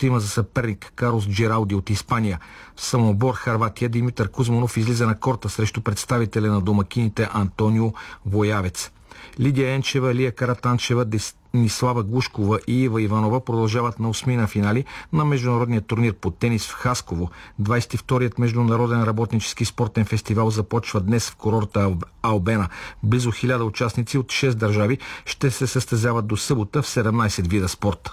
ще има за съперник Карлос Джералди от Испания. В самобор Хърватия Димитър Кузманов излиза на корта срещу представителя на домакините Антонио Воявец. Лидия Енчева, Лия Каратанчева, Денислава Глушкова и Ива Иванова продължават на осмина финали на международния турнир по тенис в Хасково. 22-ият международен работнически спортен фестивал започва днес в курорта Албена. Близо 1000 участници от 6 държави ще се състезават до събота в 17 вида спорт.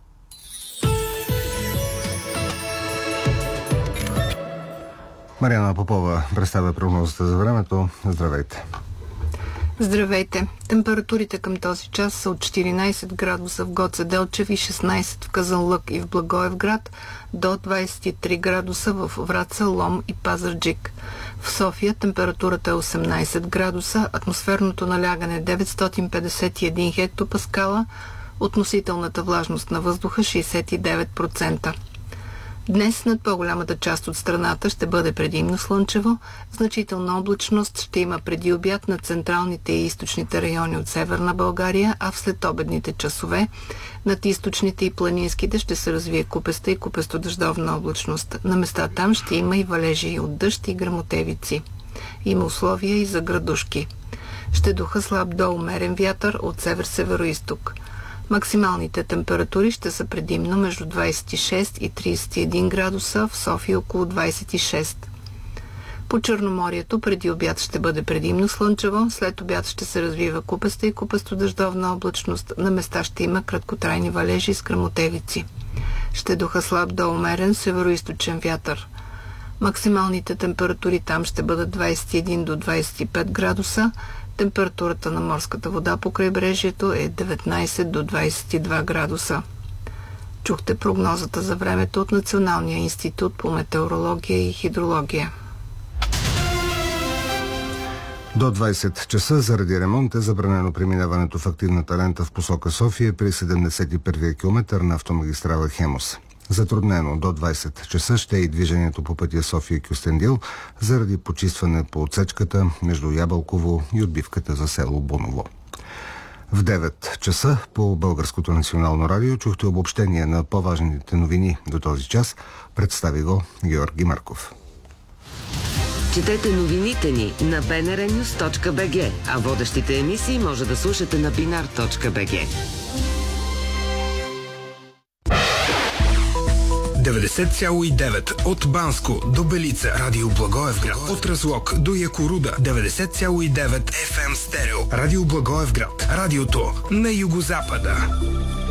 Мариана Попова представя прогнозата за времето. Здравейте! Здравейте! Температурите към този час са от 14 градуса в Гоце Делчев и 16 в Казанлък и в Благоевград до 23 градуса в Враца, Лом и Пазарджик. В София температурата е 18 градуса, атмосферното налягане 951 хектопаскала, относителната влажност на въздуха 69%. Днес над по-голямата част от страната ще бъде предимно слънчево, значителна облачност ще има преди обяд на централните и източните райони от Северна България, а в следобедните часове над източните и планинските ще се развие купеста и купесто-дъждовна облачност. На места там ще има и валежи от дъжд и гръмотевици. Има условия и за градушки. Ще духа слаб до умерен вятър от север-североизток. Максималните температури ще са предимно между 26 и 31 градуса, в София около 26. По Черноморието преди обяд ще бъде предимно слънчево, след обяд ще се развива купеста и купесто-дъждовна облачност, на места ще има краткотрайни валежи с гръмотевици. Ще духа слаб до умерен североизточен вятър. Максималните температури там ще бъдат 21 до 25 градуса, температурата на морската вода по крайбрежието е 19 до 22 градуса. Чухте прогнозата за времето от Националния институт по метеорология и хидрология. До 20 часа заради ремонт е забранено преминаването в активната лента в посока София при 71-я километър на автомагистрала Хемус. Затруднено до 20 часа ще е и движението по пътя София-Кюстендил заради почистване по отсечката между Ябълково и отбивката за село Буново. В 9 часа по Българското национално радио чухте обобщение на по-важните новини до този час. Представи го Георги Марков. Четете новините ни на bnrnews.bg, а водещите емисии може да слушате на binar.bg. 90,9 от Банско до Белица, Радио Благоевград, от Разлог до Якоруда, 90,9 FM стерео, Радио Благоевград, радиото на югозапада.